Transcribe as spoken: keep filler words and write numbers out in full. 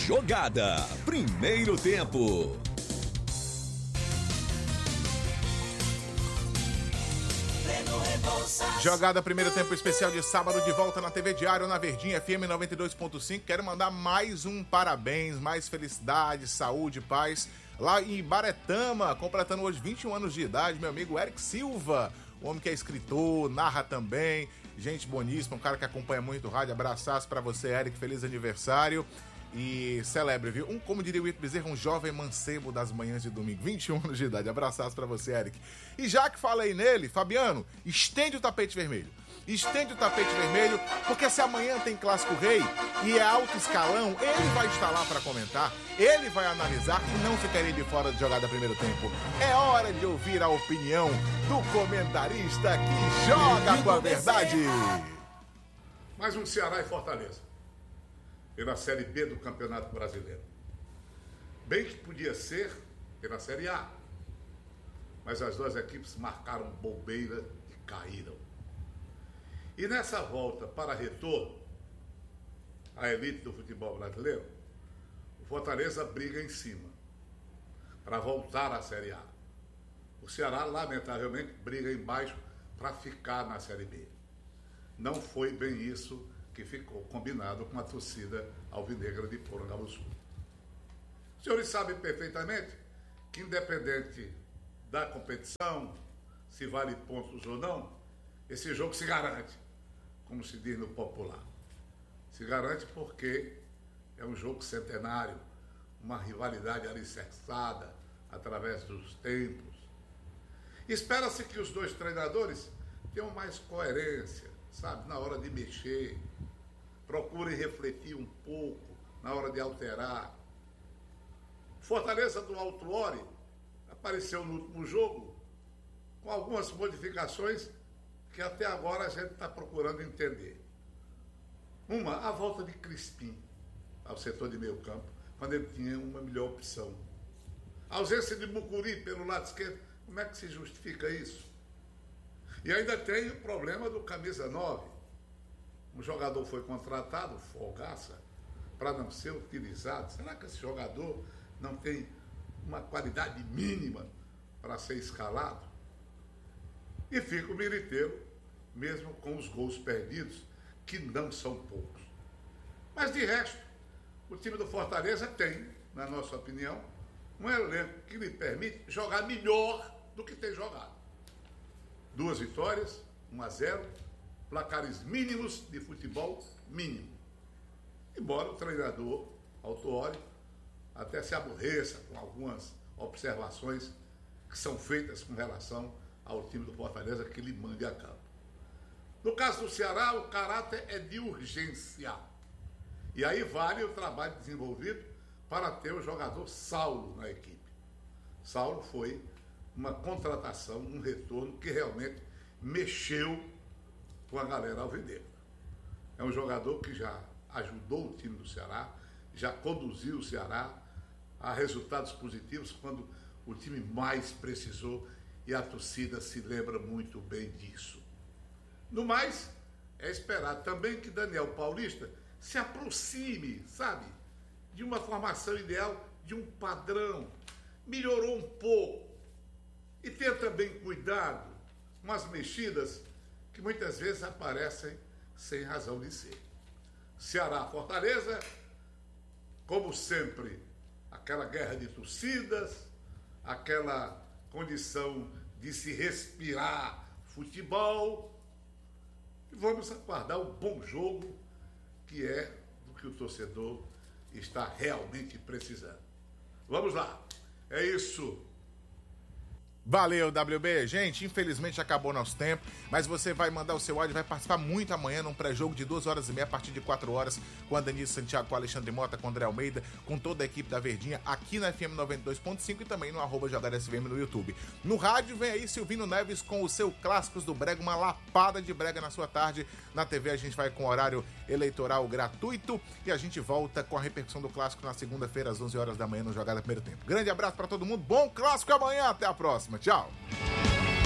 Jogada, primeiro tempo. Jogada, primeiro tempo especial de sábado, de volta na T V Diário, na Verdinha F M noventa e dois ponto cinco. Quero mandar mais um parabéns, mais felicidade, saúde, paz. Lá em Baretama, completando hoje vinte e um anos de idade, meu amigo Eric Silva, o homem que é escritor, narra também, gente boníssima, um cara que acompanha muito o rádio. Abraçaço pra você, Eric, feliz aniversário. E celebre, viu? Um, como diria o Ito Bezerra, um jovem mancebo das manhãs de domingo. vinte e um anos de idade. Abraçaço pra você, Eric. E já que falei nele, Fabiano, estende o tapete vermelho. Estende o tapete vermelho, porque se amanhã tem Clássico Rei e é alto escalão, ele vai estar lá pra comentar, ele vai analisar e não ficaria de fora de jogada primeiro tempo. É hora de ouvir a opinião do comentarista que joga com a verdade. Mais um Ceará e Fortaleza pela Série B do Campeonato Brasileiro. Bem que podia ser pela Série A, mas as duas equipes marcaram bobeira e caíram. E nessa volta para retorno à elite do futebol brasileiro, o Fortaleza briga em cima para voltar à Série A. O Ceará, lamentavelmente, briga embaixo para ficar na Série B. Não foi bem isso que ficou combinado com a torcida alvinegra de Porangabuçu. Os senhores sabem perfeitamente que, independente da competição, se vale pontos ou não, esse jogo se garante, como se diz no popular. Se garante porque é um jogo centenário, uma rivalidade alicerçada através dos tempos. Espera-se que os dois treinadores tenham mais coerência, sabe, na hora de mexer, procurem refletir um pouco na hora de alterar. Fortaleza do Autuori apareceu no último jogo com algumas modificações que até agora a gente está procurando entender. Uma, a volta de Crispim ao setor de meio campo, quando ele tinha uma melhor opção. A ausência de Mucuri pelo lado esquerdo, como é que se justifica isso? E ainda tem o problema do camisa nove. Um jogador foi contratado, folgaça, para não ser utilizado. Será que esse jogador não tem uma qualidade mínima para ser escalado? E fica o Militeiro, mesmo com os gols perdidos, que não são poucos. Mas de resto, o time do Fortaleza tem, na nossa opinião, um elenco que lhe permite jogar melhor do que tem jogado. Duas vitórias, um a zero, placares mínimos de futebol mínimo. Embora o treinador Autuori até se aborreça com algumas observações que são feitas com relação ao time do Fortaleza que lhe mande a campo. No caso do Ceará, o caráter é de urgência. E aí vale o trabalho desenvolvido para ter o jogador Saulo na equipe. Saulo foi uma contratação, um retorno que realmente mexeu com a galera alvinegra. É um jogador que já ajudou o time do Ceará, já conduziu o Ceará a resultados positivos quando o time mais precisou, e a torcida se lembra muito bem disso. No mais, é esperar também que Daniel Paulista se aproxime, sabe, de uma formação ideal, de um padrão. Melhorou um pouco. E tenha também cuidado com as mexidas que muitas vezes aparecem sem razão de ser. Ceará, Fortaleza, como sempre, aquela guerra de torcidas, aquela condição de se respirar futebol. E vamos aguardar um bom jogo, que é do que o torcedor está realmente precisando. Vamos lá, é isso. Valeu, W B. Gente, infelizmente acabou nosso tempo, mas você vai mandar o seu áudio e vai participar muito amanhã num pré-jogo de duas horas e meia, a partir de quatro horas, com a Denise Santiago, com a Alexandre Mota, com o André Almeida, com toda a equipe da Verdinha, aqui na F M noventa e dois ponto cinco e também no arroba J D S V M no YouTube. No rádio, vem aí Silvino Neves com o seu Clássicos do Brega, uma lapada de brega na sua tarde. Na T V a gente vai com horário eleitoral gratuito e a gente volta com a repercussão do Clássico na segunda-feira, às onze horas da manhã, no Jogada Primeiro Tempo. Grande abraço pra todo mundo, bom Clássico amanhã, até a próxima. Tchau!